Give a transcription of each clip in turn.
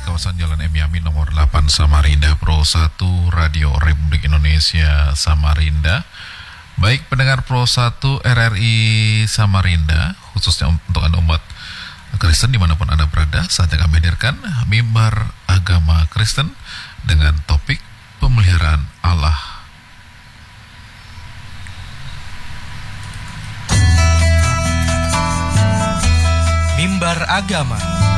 kawasan Jalan M. Yamin nomor 8 Samarinda, Pro 1 Radio Republik Indonesia Samarinda. Baik pendengar Pro 1 RRI Samarinda, khususnya untuk Anda umat Kristen dimanapun Anda berada, saatnya kami hadirkan Mimbar Agama Kristen dengan topik pemeliharaan Allah. Mimbar Agama.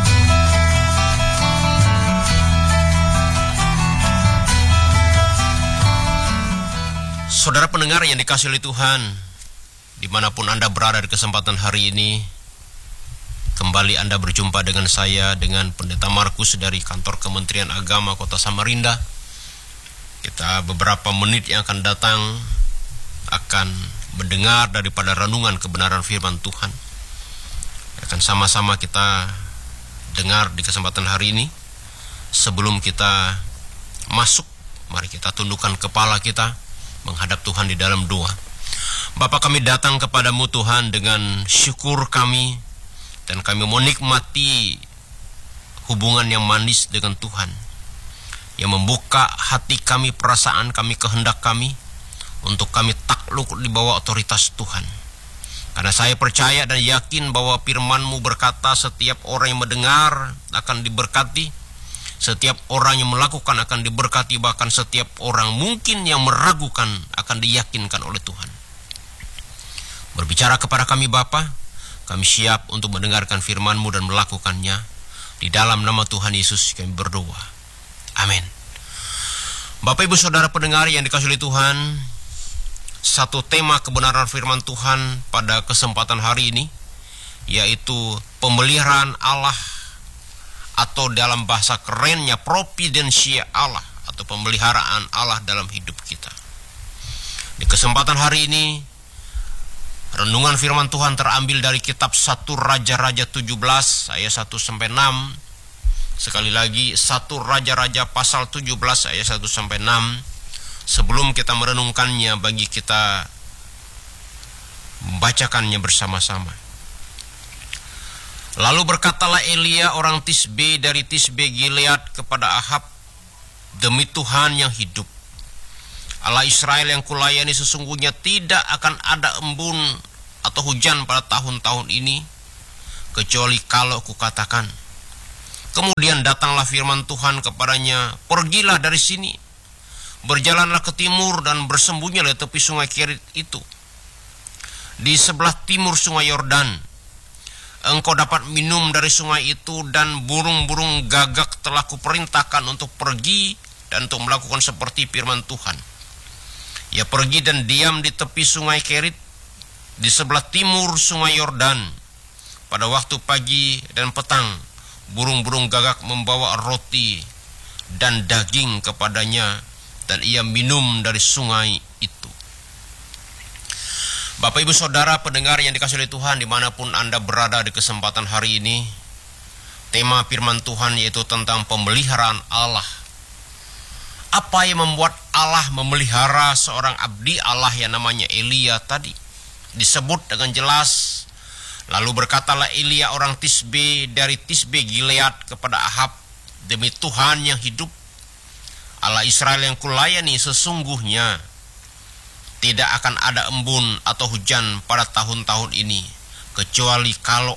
Saudara pendengar yang dikasihi oleh Tuhan, dimanapun Anda berada di kesempatan hari ini, kembali Anda berjumpa dengan saya, dengan Pendeta Markus dari Kantor Kementerian Agama Kota Samarinda. Kita beberapa menit yang akan datang akan mendengar daripada renungan kebenaran firman Tuhan. Akan sama-sama kita dengar di kesempatan hari ini. Sebelum kita masuk, mari kita tundukkan kepala kita menghadap Tuhan di dalam doa. Bapa, kami datang kepadamu Tuhan dengan syukur kami, dan kami menikmati hubungan yang manis dengan Tuhan, yang membuka hati kami, perasaan kami, kehendak kami, untuk kami takluk di bawah otoritas Tuhan. Karena saya percaya dan yakin bahwa firman-Mu berkata setiap orang yang mendengar akan diberkati, setiap orang yang melakukan akan diberkati, bahkan setiap orang mungkin yang meragukan akan diyakinkan oleh Tuhan. Berbicara kepada kami Bapa, kami siap untuk mendengarkan firman-Mu dan melakukannya. Di dalam nama Tuhan Yesus kami berdoa. Amin. Bapak Ibu Saudara pendengar yang dikasihi oleh Tuhan, satu tema kebenaran firman Tuhan pada kesempatan hari ini, yaitu pemeliharaan Allah, atau dalam bahasa kerennya providensia Allah, atau pemeliharaan Allah dalam hidup kita. Di kesempatan hari ini, renungan firman Tuhan terambil dari kitab 1 Raja-Raja 17 ayat 1-6. Sekali lagi 1 Raja-Raja pasal 17 ayat 1-6. Sebelum kita merenungkannya, bagi kita membacakannya bersama-sama. Lalu berkatalah Elia orang Tisbe dari Tisbe Gilead kepada Ahab, demi Tuhan yang hidup, Allah Israel yang kulayani, sesungguhnya tidak akan ada embun atau hujan pada tahun-tahun ini, kecuali kalau kukatakan. Kemudian datanglah firman Tuhan kepadanya, pergilah dari sini, berjalanlah ke timur dan bersembunyilah di tepi sungai Kerit itu, di sebelah timur sungai Yordan. Engkau dapat minum dari sungai itu, dan burung-burung gagak telah kuperintahkan untuk pergi dan untuk melakukan seperti firman Tuhan. Ia pergi dan diam di tepi sungai Kerit, di sebelah timur sungai Yordan. Pada waktu pagi dan petang, burung-burung gagak membawa roti dan daging kepadanya, dan ia minum dari sungai itu. Bapak Ibu Saudara pendengar yang dikasihi oleh Tuhan, dimanapun Anda berada di kesempatan hari ini, tema firman Tuhan yaitu tentang pemeliharaan Allah. Apa yang membuat Allah memelihara seorang abdi Allah yang namanya Elia tadi? Disebut dengan jelas, lalu berkatalah Elia orang Tisbe dari Tisbe Gilead kepada Ahab, demi Tuhan yang hidup, Allah Israel yang kulayani, sesungguhnya tidak akan ada embun atau hujan pada tahun-tahun ini, kecuali kalau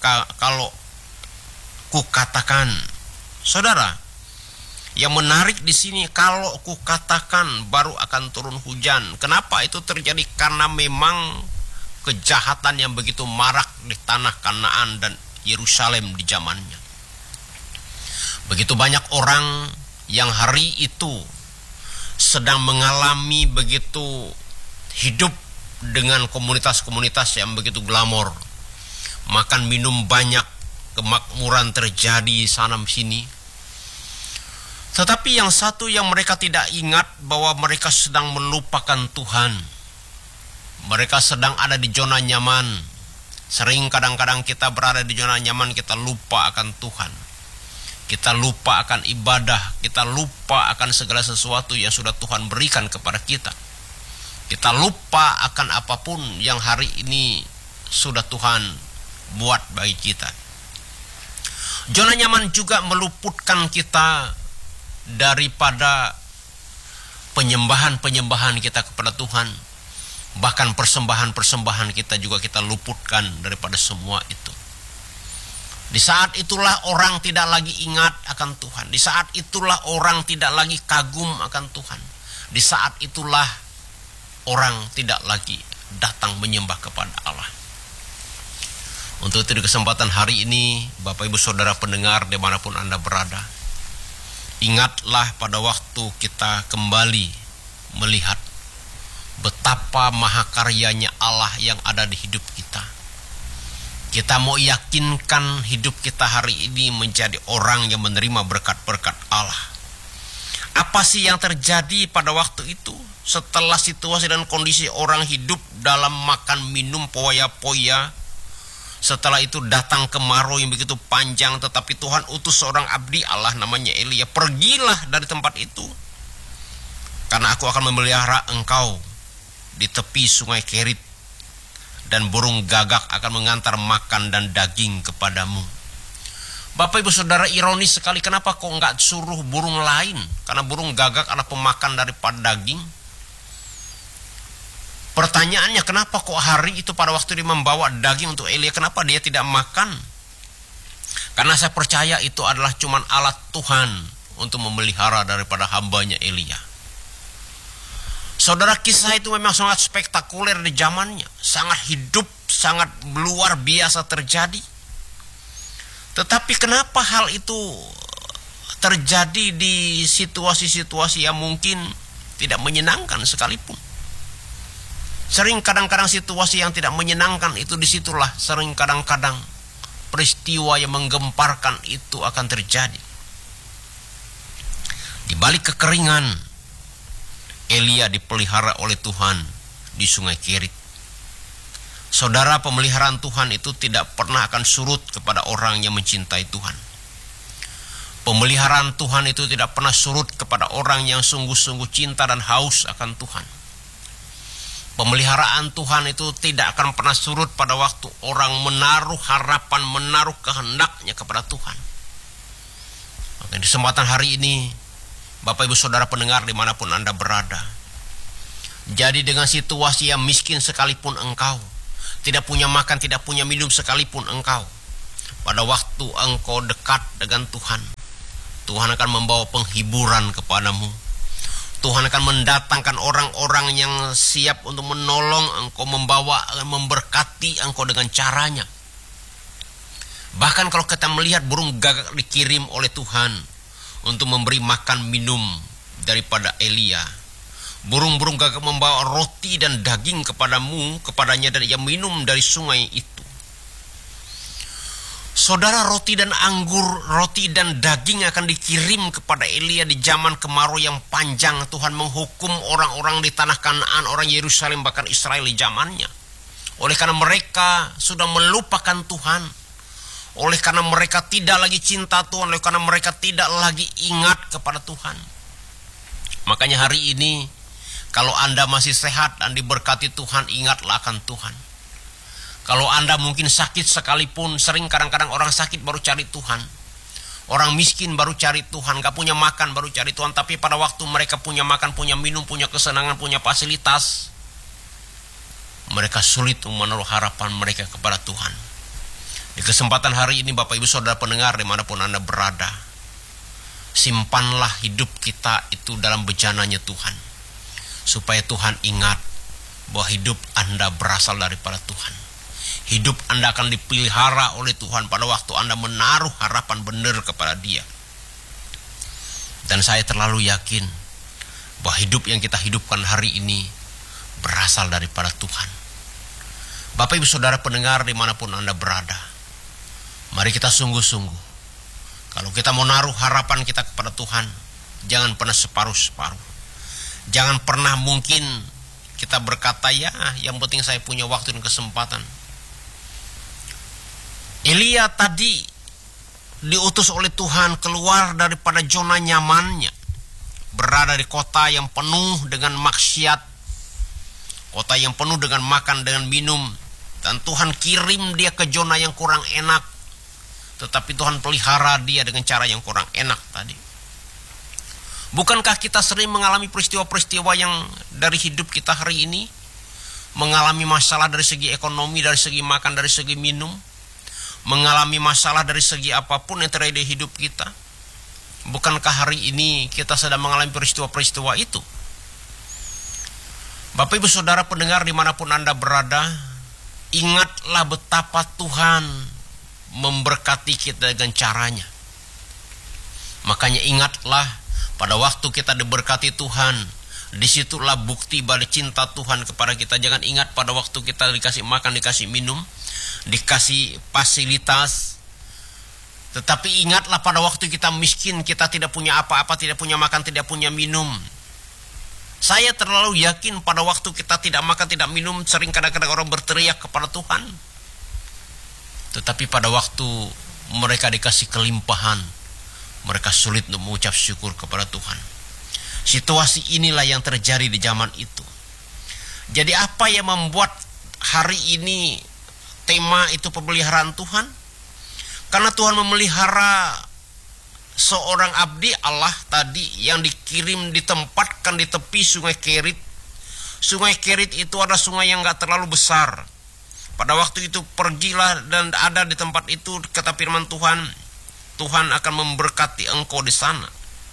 kukatakan. Saudara, yang menarik di sini, kalau kukatakan baru akan turun hujan. Kenapa itu terjadi? Karena memang kejahatan yang begitu marak di tanah Kanaan dan Yerusalem di zamannya. Begitu banyak orang yang hari itu sedang mengalami begitu hidup dengan komunitas-komunitas yang begitu glamor, makan minum banyak, kemakmuran terjadi sana sini. Tetapi yang satu yang mereka tidak ingat, bahwa mereka sedang melupakan Tuhan. Mereka sedang ada di zona nyaman. Sering kadang-kadang kita berada di zona nyaman, kita lupa akan Tuhan. Kita lupa akan ibadah, kita lupa akan segala sesuatu yang sudah Tuhan berikan kepada kita. Kita lupa akan apapun yang hari ini sudah Tuhan buat bagi kita. Zona nyaman juga meluputkan kita daripada penyembahan-penyembahan kita kepada Tuhan. Bahkan persembahan-persembahan kita juga kita luputkan daripada semua itu. Di saat itulah orang tidak lagi ingat akan Tuhan. Di saat itulah orang tidak lagi kagum akan Tuhan. Di saat itulah orang tidak lagi datang menyembah kepada Allah. Untuk itu di kesempatan hari ini, Bapak Ibu Saudara pendengar dimanapun Anda berada, ingatlah pada waktu kita kembali melihat betapa mahakaryanya Allah yang ada di hidup kita. Kita mau yakinkan hidup kita hari ini menjadi orang yang menerima berkat-berkat Allah. Apa sih yang terjadi pada waktu itu? Setelah situasi dan kondisi orang hidup dalam makan minum poya-poya, setelah itu datang kemarau yang begitu panjang, tetapi Tuhan utus seorang abdi Allah namanya Elia. Pergilah dari tempat itu, karena aku akan memelihara engkau di tepi sungai Kerit, dan burung gagak akan mengantar makan dan daging kepadamu. Bapak Ibu Saudara, ironis sekali, kenapa kok enggak suruh burung lain? Karena burung gagak adalah pemakan daripada daging. Pertanyaannya, kenapa kok hari itu pada waktu dia membawa daging untuk Elia, kenapa dia tidak makan? Karena saya percaya itu adalah cuma alat Tuhan untuk memelihara daripada hambanya Elia. Saudara, kisah itu memang sangat spektakuler di zamannya. Sangat hidup, sangat luar biasa terjadi. Tetapi kenapa hal itu terjadi di situasi-situasi yang mungkin tidak menyenangkan sekalipun? Sering kadang-kadang situasi yang tidak menyenangkan itu, disitulah sering kadang-kadang peristiwa yang menggemparkan itu akan terjadi. Di balik kekeringan, Elia dipelihara oleh Tuhan di sungai Kerit. Saudara, pemeliharaan Tuhan itu tidak pernah akan surut kepada orang yang mencintai Tuhan. Pemeliharaan Tuhan itu tidak pernah surut kepada orang yang sungguh-sungguh cinta dan haus akan Tuhan. Pemeliharaan Tuhan itu tidak akan pernah surut pada waktu orang menaruh harapan, menaruh kehendaknya kepada Tuhan. Maka di kesempatan hari ini, Bapak Ibu Saudara pendengar dimanapun Anda berada, jadi dengan situasi yang miskin sekalipun engkau, tidak punya makan, tidak punya minum sekalipun engkau, pada waktu engkau dekat dengan Tuhan, Tuhan akan membawa penghiburan kepadamu. Tuhan akan mendatangkan orang-orang yang siap untuk menolong engkau, memberkati engkau dengan caranya. Bahkan kalau kita melihat burung gagak dikirim oleh Tuhan untuk memberi makan minum daripada Elia. Burung-burung gagak membawa roti dan daging kepadanya, dan ia minum dari sungai itu. Saudara, roti dan anggur, roti dan daging akan dikirim kepada Elia di zaman kemarau yang panjang. Tuhan menghukum orang-orang di tanah Kanaan, orang Yerusalem, bahkan Israel di zamannya. Oleh karena mereka sudah melupakan Tuhan, oleh karena mereka tidak lagi cinta Tuhan, oleh karena mereka tidak lagi ingat kepada Tuhan. Makanya hari ini, kalau Anda masih sehat dan diberkati Tuhan, ingatlah akan Tuhan. Kalau Anda mungkin sakit sekalipun, sering kadang-kadang orang sakit baru cari Tuhan. Orang miskin baru cari Tuhan, gak punya makan baru cari Tuhan. Tapi pada waktu mereka punya makan, punya minum, punya kesenangan, punya fasilitas, mereka sulit menaruh harapan mereka kepada Tuhan. Di kesempatan hari ini Bapak Ibu Saudara pendengar dimanapun Anda berada, simpanlah hidup kita itu dalam bejananya Tuhan, supaya Tuhan ingat bahwa hidup Anda berasal daripada Tuhan. Hidup Anda akan dipelihara oleh Tuhan pada waktu Anda menaruh harapan benar kepada Dia. Dan saya terlalu yakin bahwa hidup yang kita hidupkan hari ini berasal daripada Tuhan. Bapak Ibu Saudara pendengar dimanapun Anda berada, mari kita sungguh-sungguh. Kalau kita mau naruh harapan kita kepada Tuhan, jangan pernah separuh-separuh. Jangan pernah mungkin kita berkata, ya yang penting saya punya waktu dan kesempatan. Elia tadi diutus oleh Tuhan keluar daripada zona nyamannya, berada di kota yang penuh dengan maksiat, kota yang penuh dengan makan, dengan minum, dan Tuhan kirim dia ke zona yang kurang enak, tetapi Tuhan pelihara dia dengan cara yang kurang enak tadi. Bukankah kita sering mengalami peristiwa-peristiwa yang dari hidup kita hari ini? Mengalami masalah dari segi ekonomi, dari segi makan, dari segi minum. Mengalami masalah dari segi apapun yang terjadi di hidup kita. Bukankah hari ini kita sedang mengalami peristiwa-peristiwa itu? Bapak Ibu Saudara pendengar dimanapun Anda berada, ingatlah betapa Tuhan memberkati kita dengan caranya. Makanya ingatlah pada waktu kita diberkati Tuhan, disitulah bukti balik cinta Tuhan kepada kita. Jangan ingat pada waktu kita dikasih makan, dikasih minum, dikasih fasilitas. Tetapi ingatlah pada waktu kita miskin, kita tidak punya apa-apa, tidak punya makan, tidak punya minum. Saya terlalu yakin pada waktu kita tidak makan, tidak minum, sering kadang-kadang orang berteriak kepada Tuhan. Tetapi pada waktu mereka dikasih kelimpahan, mereka sulit untuk mengucap syukur kepada Tuhan. Situasi inilah yang terjadi di zaman itu. Jadi apa yang membuat hari ini tema itu pemeliharaan Tuhan? Karena Tuhan memelihara seorang abdi Allah tadi yang dikirim, ditempatkan di tepi sungai Kerit. Sungai Kerit itu ada sungai yang gak terlalu besar. Pada waktu itu pergilah dan ada di tempat itu, kata firman Tuhan, Tuhan akan memberkati engkau di sana.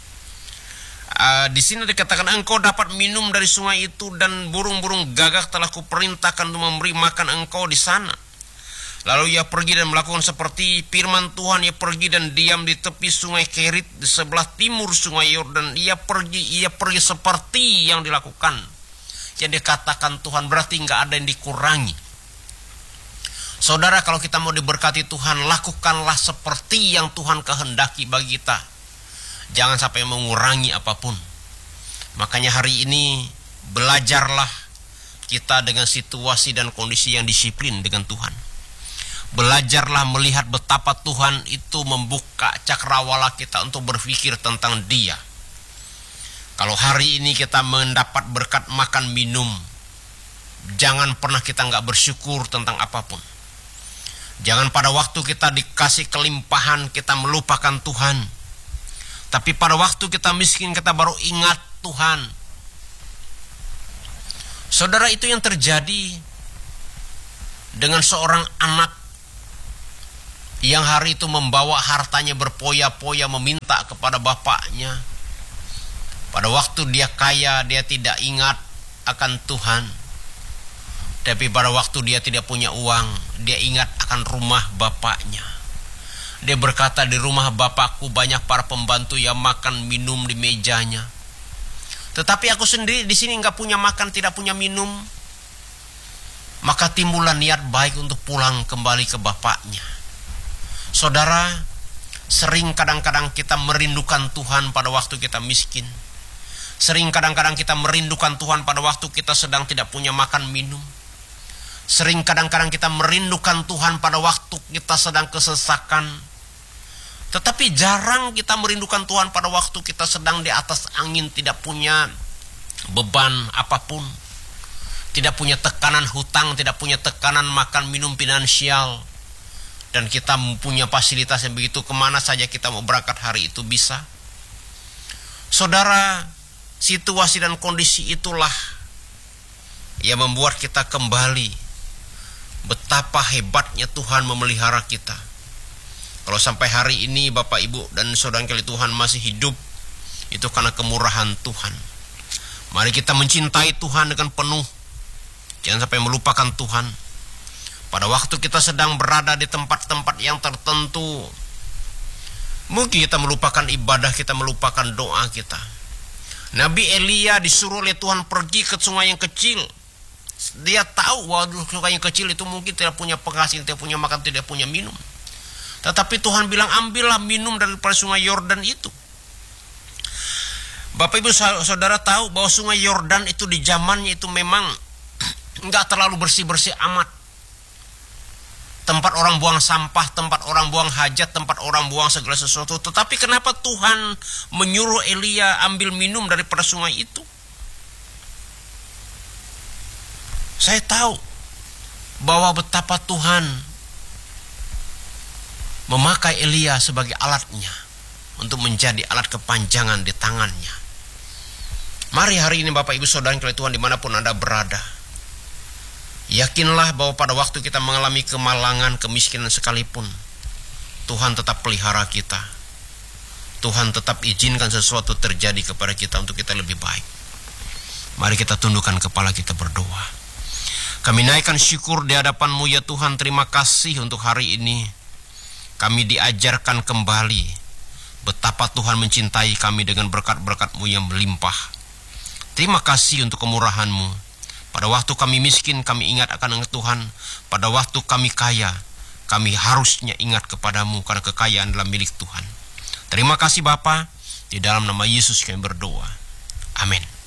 Di sini dikatakan engkau dapat minum dari sungai itu dan burung-burung gagak telah kuperintahkan untuk memberi makan engkau di sana. Lalu ia pergi dan melakukan seperti firman Tuhan. Ia pergi dan diam di tepi sungai Kerit di sebelah timur sungai Yordan. Ia pergi seperti yang dilakukan. Yang dikatakan Tuhan, berarti nggak ada yang dikurangi. Saudara, kalau kita mau diberkati Tuhan, lakukanlah seperti yang Tuhan kehendaki bagi kita. Jangan sampai mengurangi apapun. Makanya hari ini belajarlah kita dengan situasi dan kondisi yang disiplin dengan Tuhan. Belajarlah melihat betapa Tuhan itu membuka cakrawala kita untuk berpikir tentang Dia. Kalau hari ini kita mendapat berkat makan minum, jangan pernah kita nggak bersyukur tentang apapun. Jangan pada waktu kita dikasih kelimpahan kita melupakan Tuhan. Tapi pada waktu kita miskin kita baru ingat Tuhan. Saudara, itu yang terjadi dengan seorang anak yang hari itu membawa hartanya berpoya-poya meminta kepada bapaknya. Pada waktu dia kaya, dia tidak ingat akan Tuhan. Tapi pada waktu dia tidak punya uang, dia ingat akan rumah bapaknya. Dia berkata, di rumah bapakku banyak para pembantu yang makan minum di mejanya. Tetapi aku sendiri di sini nggak punya makan, tidak punya minum. Maka timbullah niat baik untuk pulang kembali ke bapaknya. Saudara, sering kadang-kadang kita merindukan Tuhan pada waktu kita miskin. Sering kadang-kadang kita merindukan Tuhan pada waktu kita sedang tidak punya makan minum. Sering kadang-kadang kita merindukan Tuhan pada waktu kita sedang kesesakan. Tetapi jarang kita merindukan Tuhan pada waktu kita sedang di atas angin, tidak punya beban apapun. Tidak punya tekanan hutang, tidak punya tekanan makan minum finansial. Dan kita punya fasilitas yang begitu, kemana saja kita mau berangkat hari itu bisa. Saudara, situasi dan kondisi itulah yang membuat kita kembali betapa hebatnya Tuhan memelihara kita. Kalau sampai hari ini Bapak Ibu dan saudara kali Tuhan masih hidup, itu karena kemurahan Tuhan. Mari kita mencintai Tuhan dengan penuh. Jangan sampai melupakan Tuhan. Pada waktu kita sedang berada di tempat-tempat yang tertentu, mungkin kita melupakan ibadah, kita melupakan doa kita. Nabi Elia disuruh oleh Tuhan pergi ke sungai yang kecil. Dia tahu bahwa sungai yang kecil itu mungkin tidak punya penghasil, tidak punya makan, tidak punya minum. Tetapi Tuhan bilang, ambillah minum daripada sungai Yordan itu. Bapak Ibu Saudara tahu bahwa sungai Yordan itu di zamannya itu memang enggak terlalu bersih-bersih amat. Tempat orang buang sampah, tempat orang buang hajat, tempat orang buang segala sesuatu. Tetapi kenapa Tuhan menyuruh Elia ambil minum daripada sungai itu? Saya tahu bahwa betapa Tuhan memakai Elia sebagai alatnya untuk menjadi alat kepanjangan di tangannya. Mari hari ini Bapak Ibu Saudara yang Tuhan dimanapun Anda berada, yakinlah bahwa pada waktu kita mengalami kemalangan, kemiskinan sekalipun, Tuhan tetap pelihara kita. Tuhan tetap izinkan sesuatu terjadi kepada kita untuk kita lebih baik. Mari kita tundukkan kepala kita berdoa. Kami naikkan syukur di hadapan-Mu ya Tuhan. Terima kasih untuk hari ini. Kami diajarkan kembali betapa Tuhan mencintai kami dengan berkat-berkat-Mu yang melimpah. Terima kasih untuk kemurahan-Mu. Pada waktu kami miskin, kami ingat akan Tuhan. Pada waktu kami kaya, kami harusnya ingat kepadamu karena kekayaan adalah milik Tuhan. Terima kasih Bapa. Di dalam nama Yesus kami berdoa. Amin.